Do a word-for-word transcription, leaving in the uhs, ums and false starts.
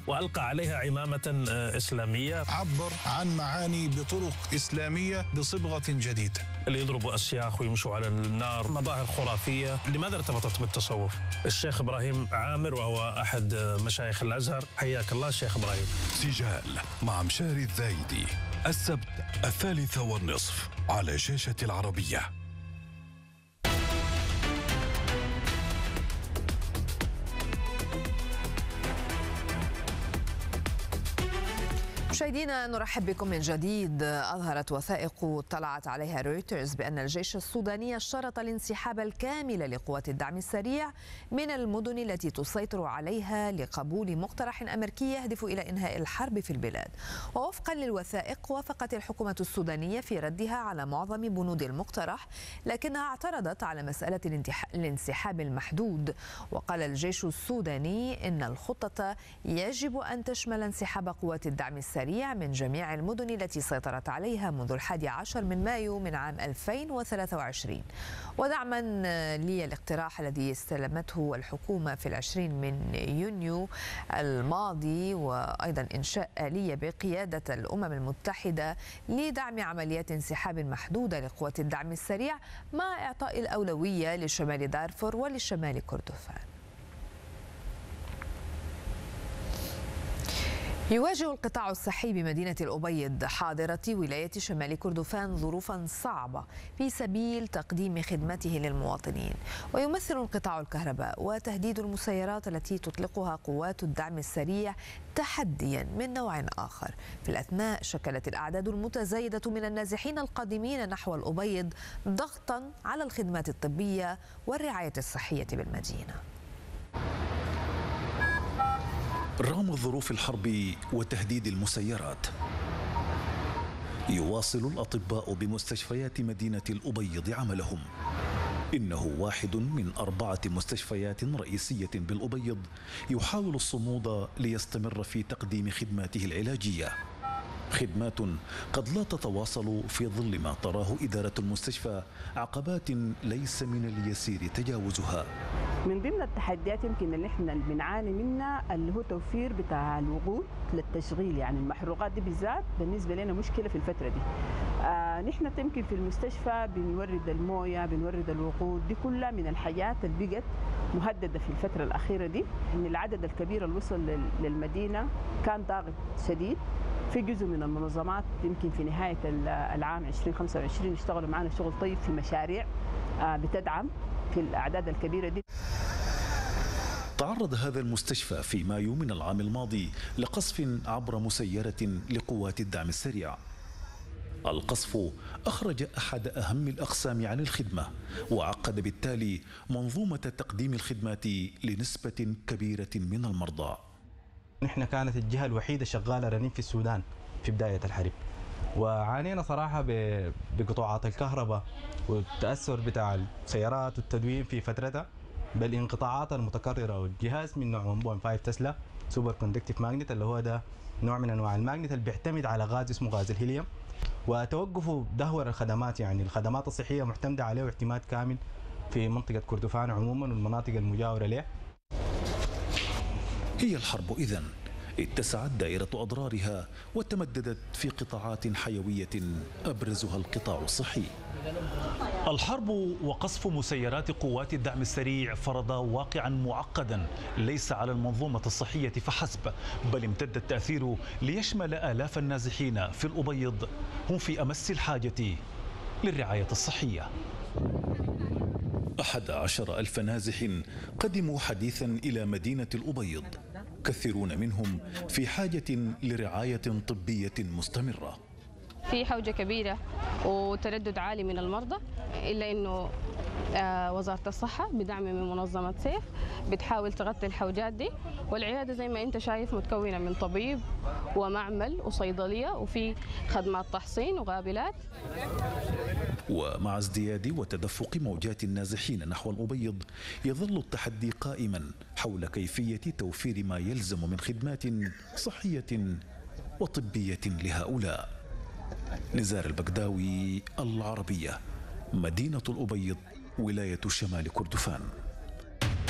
وألقى عليها عمامة إسلامية. عبر عن معاني بطرق إسلامية بصبغة جديدة. اللي يضربوا أسياخ ويمشوا على النار، مظاهر خرافية. لماذا ارتبطت بالتصوف؟ الشيخ إبراهيم عامر وهو أحد مشايخ الأزهر، حياك الله الشيخ إبراهيم. سجال مع مشاري الزايدي السبت الثالثة والنصف على شاشة العربية. مشاهدينا نرحب بكم من جديد. أظهرت وثائق اطلعت عليها رويترز بأن الجيش السوداني اشترط الانسحاب الكامل لقوات الدعم السريع من المدن التي تسيطر عليها لقبول مقترح أمريكي يهدف إلى إنهاء الحرب في البلاد. ووفقا للوثائق وافقت الحكومة السودانية في ردها على معظم بنود المقترح، لكنها اعترضت على مسألة الانسحاب المحدود. وقال الجيش السوداني إن الخطة يجب أن تشمل انسحاب قوات الدعم السريع من جميع المدن التي سيطرت عليها منذ الحادي عشر من مايو من عام ألفين وثلاثة وعشرين. ودعما للاقتراح الذي استلمته الحكومة في العشرين من يونيو الماضي، وأيضا إنشاء آلية بقيادة الأمم المتحدة لدعم عمليات انسحاب محدودة لقوات الدعم السريع، مع إعطاء الأولوية لشمال دارفور ولشمال كردفان. يواجه القطاع الصحي بمدينة الأبيض حاضرة ولاية شمال كردفان ظروفا صعبة في سبيل تقديم خدمته للمواطنين. ويمثل انقطاع الكهرباء وتهديد المسيرات التي تطلقها قوات الدعم السريع تحديا من نوع آخر. في الأثناء شكلت الأعداد المتزايدة من النازحين القادمين نحو الأبيض ضغطا على الخدمات الطبية والرعاية الصحية بالمدينة. رغم ظروف الحرب وتهديد المسيرات، يواصل الأطباء بمستشفيات مدينة الأبيض عملهم. إنه واحد من أربعة مستشفيات رئيسية بالأبيض يحاول الصمود ليستمر في تقديم خدماته العلاجية، خدمات قد لا تتواصل في ظل ما تراه إدارة المستشفى عقبات ليس من اليسير تجاوزها. من ضمن التحديات يمكن اللي احنا بنعاني منها اللي هو توفير بتاع الوقود للتشغيل، يعني المحروقات دي بالذات بالنسبه لنا مشكله في الفتره دي. آه نحن يمكن في المستشفى بنورد المويه، بنورد الوقود، دي كلها من الحاجات اللي بقت مهدده في الفتره الاخيره دي. ان العدد الكبير اللي وصل للمدينه كان ضاغط شديد. في جزء من المنظمات يمكن في نهايه العام ألفين وخمسة وعشرين اشتغلوا معنا شغل طيب في مشاريع آه بتدعم في الاعداد الكبيره دي. تعرض هذا المستشفى في مايو من العام الماضي لقصف عبر مسيرة لقوات الدعم السريع. القصف أخرج أحد أهم الأقسام عن الخدمة، وعقد بالتالي منظومة تقديم الخدمات لنسبة كبيرة من المرضى. نحن كانت الجهة الوحيدة شغالة رنين في السودان في بداية الحرب، وعانينا صراحة بقطوعات الكهرباء والتأثر بتاع السيارات والتدوين في فترتها، بالانقطاعات المتكررة. والجهاز من نوع واحد فاصلة خمسة تسلا سوبر كوندكتيف ماجنت، اللي هو ده نوع من انواع الماجنت اللي بيعتمد على غاز اسمه غاز الهيليوم، وتوقفوا دهور الخدمات، يعني الخدمات الصحية معتمدة عليه اعتماد كامل في منطقة كردفان عموما والمناطق المجاورة له. هي الحرب إذن اتسعت دائرة أضرارها وتمددت في قطاعات حيوية أبرزها القطاع الصحي. الحرب وقصف مسيرات قوات الدعم السريع فرض واقعا معقدا ليس على المنظومة الصحية فحسب، بل امتد التأثير ليشمل آلاف النازحين في الأبيض هم في أمس الحاجة للرعاية الصحية. أحد عشر ألف نازح قدموا حديثا إلى مدينة الأبيض، كثيرون منهم في حاجة لرعاية طبية مستمرة. في حوجة كبيرة وتردد عالي من المرضى، إلا أنه وزارة الصحة بدعم من منظمة سيف بتحاول تغطي الحوجات دي، والعيادة زي ما أنت شايف متكونة من طبيب ومعمل وصيدلية وفي خدمات تحصين وغابلات. ومع ازدياد وتدفق موجات النازحين نحو الأبيض يظل التحدي قائما حول كيفية توفير ما يلزم من خدمات صحية وطبية لهؤلاء. نزار البغداوي، العربية، مدينة الأبيض، ولاية شمال كردفان.